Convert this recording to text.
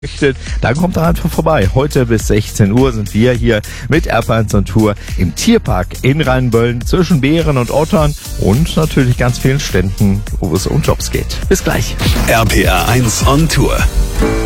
möchtet, dann kommt da einfach vorbei. Heute bis 16 Uhr sind wir hier mit RP1 on Tour im Tierpark in Rheinböllen zwischen Bären und Ottern und natürlich ganz vielen Ständen, wo es um Jobs geht. Bis gleich. RPR1 on Tour.